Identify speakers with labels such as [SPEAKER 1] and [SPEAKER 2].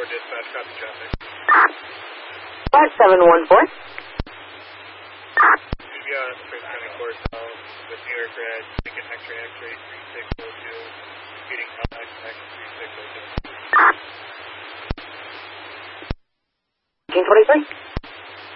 [SPEAKER 1] dispatch, copy traffic.
[SPEAKER 2] 5714.
[SPEAKER 1] Should be on Prince County Court South with New York Red, ticket X-ray X-ray 3602, speeding LXX 3602.
[SPEAKER 2] 1923.